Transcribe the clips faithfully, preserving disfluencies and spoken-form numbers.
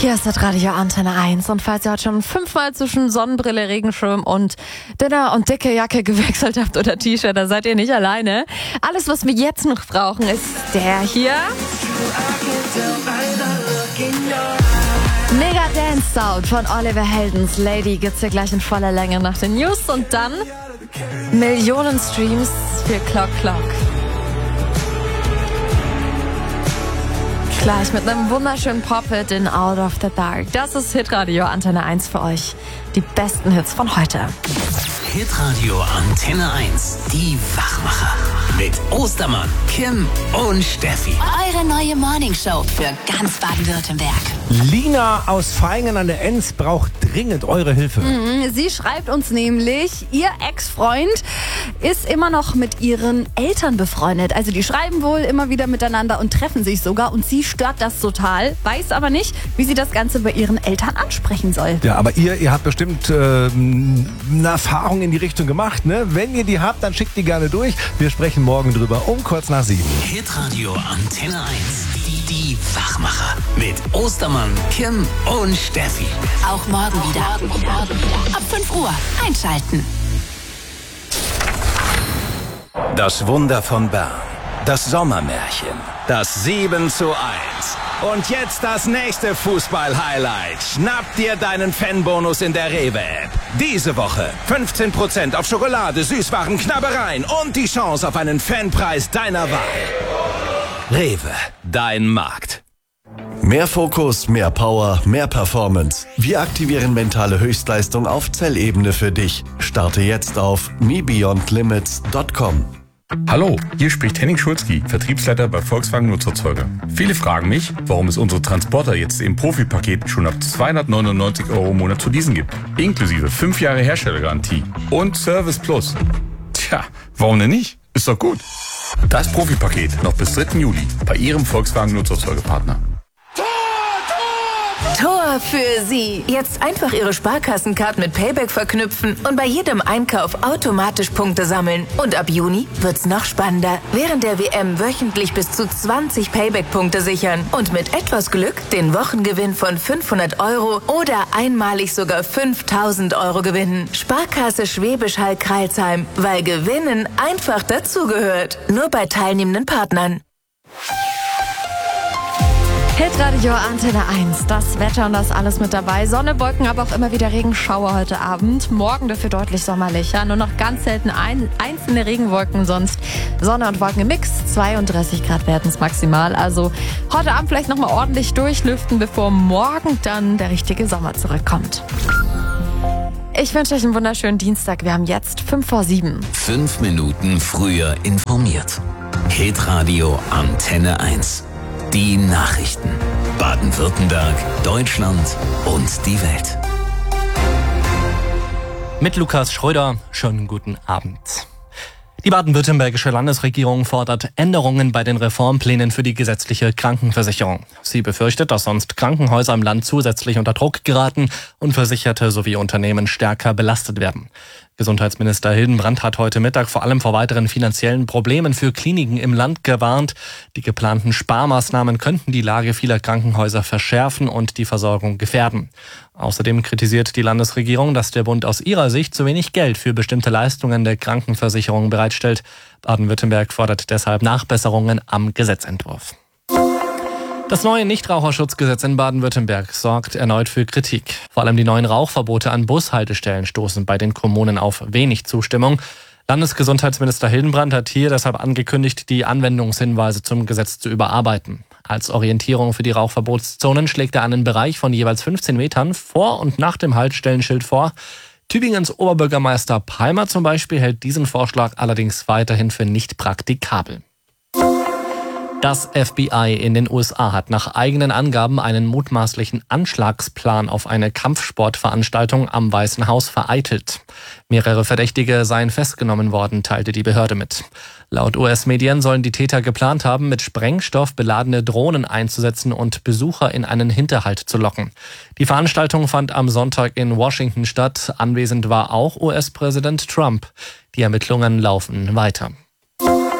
Hier ist das Radio Antenne eins und falls ihr heute schon fünfmal zwischen Sonnenbrille, Regenschirm und dünner und dicke Jacke gewechselt habt oder T-Shirt, da seid ihr nicht alleine. Alles, was wir jetzt noch brauchen, ist der hier. Mega Dance Sound von Oliver Heldens Lady gibt's hier gleich in voller Länge nach den News und dann Millionen Streams für Clock Clock. Gleich mit einem wunderschönen Pop-Hit in Out of the Dark. Das ist Hitradio Antenne eins für euch. Die besten Hits von heute. Hitradio Antenne eins. Die Wachmacher. Mit Ostermann, Kim und Steffi. Eure neue Morningshow für ganz Baden-Württemberg. Lina aus Vaihingen an der Enz braucht dringend eure Hilfe. Mhm, sie schreibt uns nämlich, ihr Ex-Freund ist immer noch mit ihren Eltern befreundet. Also die schreiben wohl immer wieder miteinander und treffen sich sogar. Und sie stört das total, weiß aber nicht, wie sie das Ganze bei ihren Eltern ansprechen soll. Ja, aber ihr, ihr habt bestimmt äh, eine Erfahrung in die Richtung gemacht, ne? Wenn ihr die habt, dann schickt die gerne durch. Wir sprechen morgen drüber um kurz nach sieben. Hitradio Antenne eins. Die, die Wachmacher. Mit Ostermann, Kim und Steffi. Auch morgen wieder. Ab fünf Uhr einschalten. Das Wunder von Bern. Das Sommermärchen. Das sieben zu eins. Und jetzt das nächste Fußball-Highlight. Schnapp dir deinen Fanbonus in der Rewe-App. Diese Woche fünfzehn Prozent auf Schokolade, Süßwaren, Knabbereien und die Chance auf einen Fanpreis deiner Wahl. Rewe, dein Markt. Mehr Fokus, mehr Power, mehr Performance. Wir aktivieren mentale Höchstleistung auf Zellebene für dich. Starte jetzt auf me beyond limits dot com. Hallo, hier spricht Henning Schulzki, Vertriebsleiter bei Volkswagen Nutzerzeuger. Viele fragen mich, warum es unsere Transporter jetzt im Profipaket schon ab zweihundertneunundneunzig Euro im Monat zu leasen gibt. Inklusive fünf Jahre Herstellergarantie und Service Plus. Tja, warum denn nicht? Ist doch gut. Das Profipaket noch bis dritten Juli bei Ihrem Volkswagen Nutzerzeugerpartner. Tor für Sie. Jetzt einfach Ihre Sparkassencard mit Payback verknüpfen und bei jedem Einkauf automatisch Punkte sammeln. Und ab Juni wird's noch spannender. Während der W M wöchentlich bis zu zwanzig Payback-Punkte sichern und mit etwas Glück den Wochengewinn von fünfhundert Euro oder einmalig sogar fünftausend Euro gewinnen. Sparkasse Schwäbisch Hall-Crailsheim, weil Gewinnen einfach dazugehört. Nur bei teilnehmenden Partnern. Hitradio Antenne eins, das Wetter und das alles mit dabei. Sonne, Wolken, aber auch immer wieder Regenschauer heute Abend. Morgen dafür deutlich sommerlicher. Nur noch ganz selten ein, einzelne Regenwolken, sonst Sonne und Wolken im Mix. zweiunddreißig Grad werden es maximal. Also heute Abend vielleicht nochmal ordentlich durchlüften, bevor morgen dann der richtige Sommer zurückkommt. Ich wünsche euch einen wunderschönen Dienstag. Wir haben jetzt fünf vor sieben. Fünf Minuten früher informiert. Hitradio Antenne eins. Die Nachrichten. Baden-Württemberg, Deutschland und die Welt. Mit Lukas Schröder, schönen guten Abend. Die baden-württembergische Landesregierung fordert Änderungen bei den Reformplänen für die gesetzliche Krankenversicherung. Sie befürchtet, dass sonst Krankenhäuser im Land zusätzlich unter Druck geraten und Versicherte sowie Unternehmen stärker belastet werden. Gesundheitsminister Hildenbrand hat heute Mittag vor allem vor weiteren finanziellen Problemen für Kliniken im Land gewarnt. Die geplanten Sparmaßnahmen könnten die Lage vieler Krankenhäuser verschärfen und die Versorgung gefährden. Außerdem kritisiert die Landesregierung, dass der Bund aus ihrer Sicht zu wenig Geld für bestimmte Leistungen der Krankenversicherung bereitstellt. Baden-Württemberg fordert deshalb Nachbesserungen am Gesetzentwurf. Das neue Nichtraucherschutzgesetz in Baden-Württemberg sorgt erneut für Kritik. Vor allem die neuen Rauchverbote an Bushaltestellen stoßen bei den Kommunen auf wenig Zustimmung. Landesgesundheitsminister Hildenbrand hat hier deshalb angekündigt, die Anwendungshinweise zum Gesetz zu überarbeiten. Als Orientierung für die Rauchverbotszonen schlägt er einen Bereich von jeweils fünfzehn Metern vor und nach dem Haltestellenschild vor. Tübingens Oberbürgermeister Palmer zum Beispiel hält diesen Vorschlag allerdings weiterhin für nicht praktikabel. Das F B I in den U S A hat nach eigenen Angaben einen mutmaßlichen Anschlagsplan auf eine Kampfsportveranstaltung am Weißen Haus vereitelt. Mehrere Verdächtige seien festgenommen worden, teilte die Behörde mit. Laut U S-Medien sollen die Täter geplant haben, mit Sprengstoff beladene Drohnen einzusetzen und Besucher in einen Hinterhalt zu locken. Die Veranstaltung fand am Sonntag in Washington statt. Anwesend war auch U S-Präsident Trump. Die Ermittlungen laufen weiter.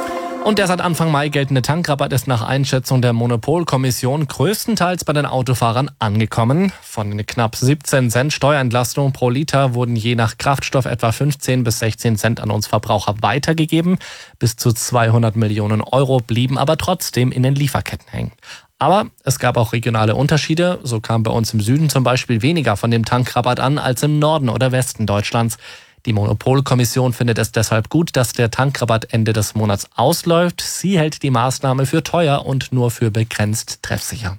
Und der seit Anfang Mai geltende Tankrabatt ist nach Einschätzung der Monopolkommission größtenteils bei den Autofahrern angekommen. Von den knapp siebzehn Cent Steuerentlastung pro Liter wurden je nach Kraftstoff etwa fünfzehn bis sechzehn Cent an uns Verbraucher weitergegeben. Bis zu zweihundert Millionen Euro blieben aber trotzdem in den Lieferketten hängen. Aber es gab auch regionale Unterschiede. So kam bei uns im Süden zum Beispiel weniger von dem Tankrabatt an als im Norden oder Westen Deutschlands. Die Monopolkommission findet es deshalb gut, dass der Tankrabatt Ende des Monats ausläuft. Sie hält die Maßnahme für teuer und nur für begrenzt treffsicher.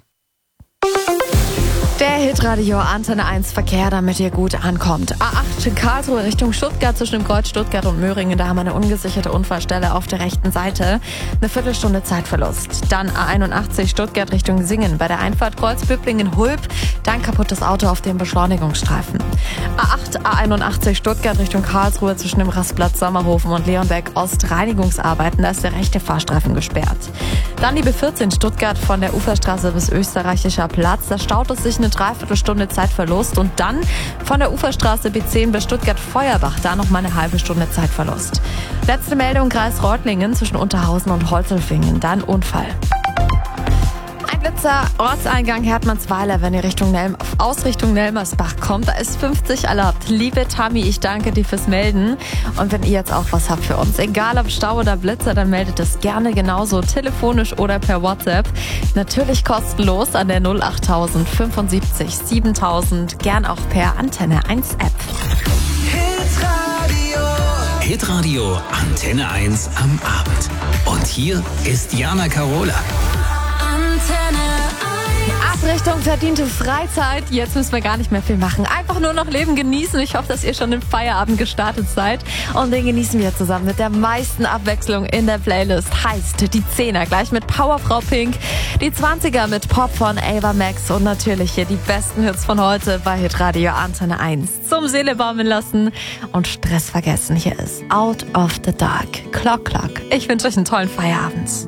Der Hitradio Antenne eins Verkehr, damit ihr gut ankommt. A acht Karlsruhe Richtung Stuttgart zwischen dem Kreuz Stuttgart und Möhringen. Da haben wir eine ungesicherte Unfallstelle auf der rechten Seite. Eine Viertelstunde Zeitverlust. Dann A einundachtzig Stuttgart Richtung Singen. Bei der Einfahrt Kreuzbüblingen-Hulb. Dann kaputtes Auto auf dem Beschleunigungsstreifen. A acht, A einundachtzig Stuttgart Richtung Karlsruhe zwischen dem Rastplatz Sommerhofen und Leonberg Ost. Reinigungsarbeiten. Da ist der rechte Fahrstreifen gesperrt. Dann die B vierzehn Stuttgart von der Uferstraße bis Österreichischer Platz. Da staut es sich eine Dreiviertelstunde Zeitverlust und dann von der Uferstraße B zehn bis Stuttgart-Feuerbach, da noch mal eine halbe Stunde Zeitverlust. Letzte Meldung, Kreis Reutlingen zwischen Unterhausen und Holzelfingen, dann Unfall. Ein Blitzer, Ortseingang Hertmannsweiler, wenn ihr Richtung Nelm, aus Richtung Nelmersbach kommt, da ist fünfzig erlaubt. Liebe Tammy, ich danke dir fürs Melden. Und wenn ihr jetzt auch was habt für uns, egal ob Stau oder Blitzer, dann meldet es gerne genauso telefonisch oder per WhatsApp. Natürlich kostenlos an der null acht null fünfundsiebzig siebentausend, gern auch per Antenne eins App. Hitradio. Hitradio Antenne eins am Abend. Und hier ist Jana Karola. Richtung verdiente Freizeit. Jetzt müssen wir gar nicht mehr viel machen. Einfach nur noch Leben genießen. Ich hoffe, dass ihr schon im Feierabend gestartet seid. Und den genießen wir zusammen mit der meisten Abwechslung in der Playlist. Heißt die Zehner gleich mit Powerfrau Pink, die Zwanziger mit Pop von Ava Max und natürlich hier die besten Hits von heute bei Hitradio Antenne eins. Zum Seele baumeln lassen und Stress vergessen. Hier ist Out of the Dark. Clock Clock. Ich wünsche euch einen tollen Feierabend.